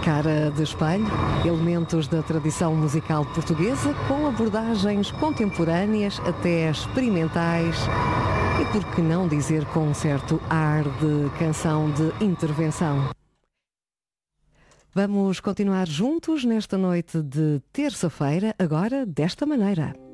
Cara de espelho, elementos da tradição musical portuguesa com abordagens contemporâneas até experimentais e, por que não dizer, com um certo ar de canção de intervenção. Vamos continuar juntos nesta noite de terça-feira, agora desta maneira.